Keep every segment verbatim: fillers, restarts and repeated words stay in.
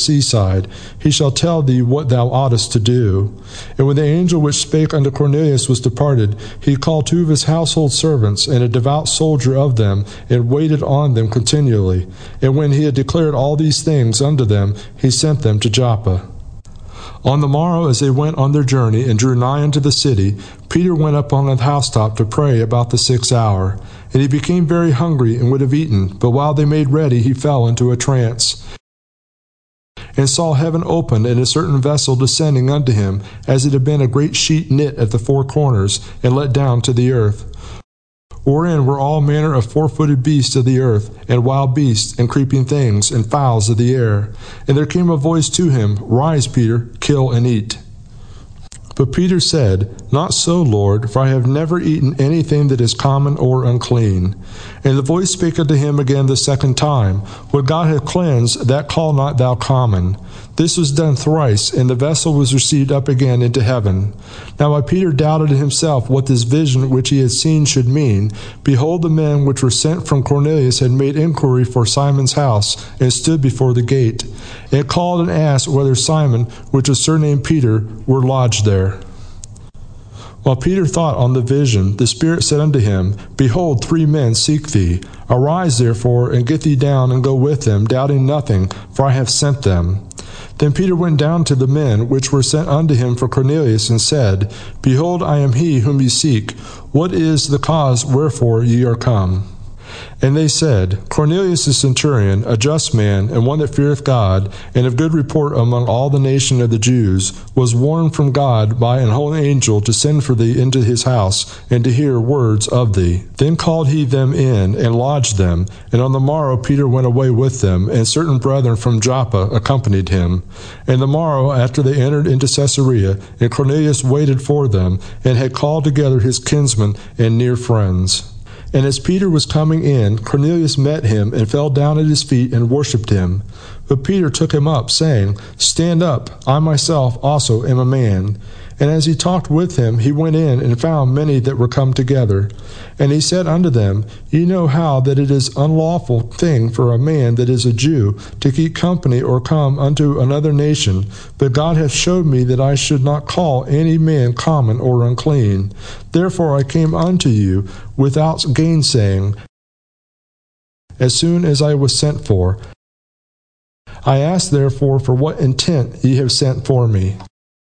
seaside, he shall tell thee what thou oughtest to do. And when the angel which spake unto Cornelius was departed, he called two of his household servants, and a devout soldier of them, and waited on them continually. And when he had declared all these things unto them, he sent them to Joppa. On the morrow, as they went on their journey and drew nigh unto the city, Peter went up on the housetop to pray about the sixth hour. And he became very hungry, and would have eaten, but while they made ready, he fell into a trance, and saw heaven opened, and a certain vessel descending unto him, as it had been a great sheet knit at the four corners, and let down to the earth, wherein were all manner of four-footed beasts of the earth, and wild beasts, and creeping things, and fowls of the air. And there came a voice to him, Rise, Peter, kill and eat. But Peter said, Not so, Lord, for I have never eaten anything that is common or unclean. And the voice spake unto him again the second time, What God hath cleansed, that call not thou common. This was done thrice, and the vessel was received up again into heaven. Now while Peter doubted in himself what this vision which he had seen should mean, behold, the men which were sent from Cornelius had made inquiry for Simon's house, and stood before the gate, and called and asked whether Simon, which was surnamed Peter, were lodged there. While Peter thought on the vision, the Spirit said unto him, Behold, three men seek thee. Arise therefore, and get thee down, and go with them, doubting nothing, for I have sent them. Then Peter went down to the men which were sent unto him for Cornelius, and said, Behold, I am he whom ye seek. What is the cause wherefore ye are come? And they said, Cornelius the centurion, a just man, and one that feareth God, and of good report among all the nation of the Jews, was warned from God by an holy angel to send for thee into his house, and to hear words of thee. Then called he them in, and lodged them. And on the morrow Peter went away with them, and certain brethren from Joppa accompanied him. And the morrow after they entered into Caesarea, and Cornelius waited for them, and had called together his kinsmen and near friends. And as Peter was coming in, Cornelius met him, and fell down at his feet, and worshipped him. But Peter took him up, saying, Stand up, I myself also am a man. And as he talked with him, he went in, and found many that were come together. And he said unto them, Ye know how that it is unlawful thing for a man that is a Jew to keep company or come unto another nation, but God hath showed me that I should not call any man common or unclean. Therefore I came unto you without gainsaying, as soon as I was sent for. I ask therefore for what intent ye have sent for me.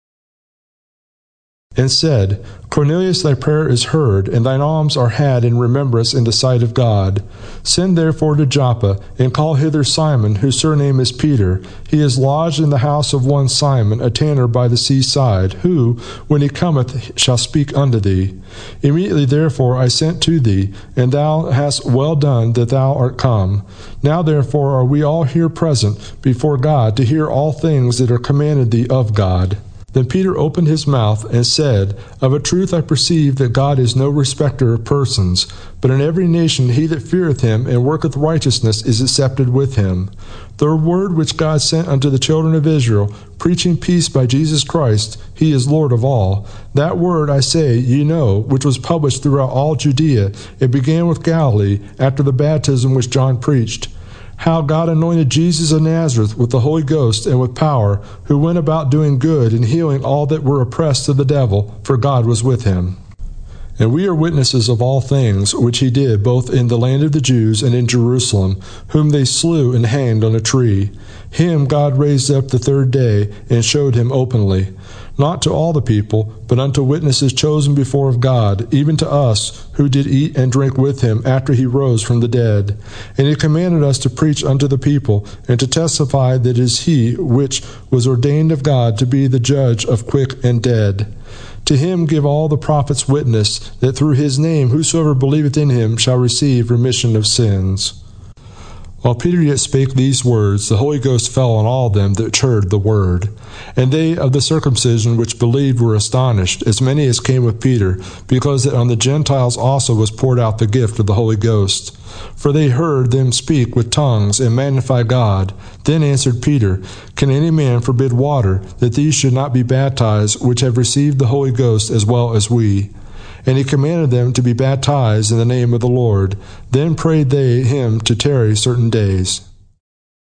And said, Cornelius, thy prayer is heard, and thine alms are had in remembrance in the sight of God. Send therefore to Joppa, and call hither Simon, whose surname is Peter. He is lodged in the house of one Simon, a tanner by the seaside, who, when he cometh, shall speak unto thee. Immediately therefore I sent to thee, and thou hast well done that thou art come. Now therefore are we all here present before God to hear all things that are commanded thee of God. Then Peter opened his mouth and said, Of a truth I perceive that God is no respecter of persons, but in every nation he that feareth him and worketh righteousness is accepted with him. The word which God sent unto the children of Israel, preaching peace by Jesus Christ, he is Lord of all. That word, I say, ye know, which was published throughout all Judea. It began with Galilee, after the baptism which John preached, how God anointed Jesus of Nazareth with the Holy Ghost and with power, who went about doing good and healing all that were oppressed of the devil, for God was with him. And we are witnesses of all things which he did both in the land of the Jews and in Jerusalem, whom they slew and hanged on a tree. Him God raised up the third day, and showed him openly, not to all the people, but unto witnesses chosen before of God, even to us, who did eat and drink with him after he rose from the dead. And he commanded us to preach unto the people, and to testify that it is he which was ordained of God to be the judge of quick and dead. To him give all the prophets witness, that through his name whosoever believeth in him shall receive remission of sins. While Peter yet spake these words, the Holy Ghost fell on all them that heard the word. And they of the circumcision which believed were astonished, as many as came with Peter, because that on the Gentiles also was poured out the gift of the Holy Ghost. For they heard them speak with tongues, and magnify God. Then answered Peter, Can any man forbid water, that these should not be baptized, which have received the Holy Ghost as well as we? And he commanded them to be baptized in the name of the Lord. Then prayed they him to tarry certain days.